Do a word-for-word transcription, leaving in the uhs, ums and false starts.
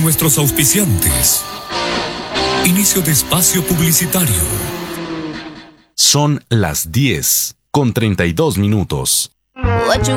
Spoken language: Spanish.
nuestros auspiciantes. Inicio de espacio publicitario. Son las diez con treinta y dos minutos. What you